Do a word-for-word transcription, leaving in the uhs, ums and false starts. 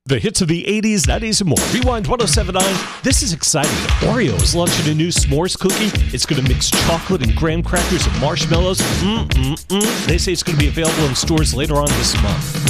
The hits of the eighties, nineties, and more. Rewind one oh seven point nine. This is exciting. Oreo is launching a new s'mores cookie. It's going to mix chocolate and graham crackers and marshmallows. Mm-mm-mm. They say it's going to be available in stores later on this month.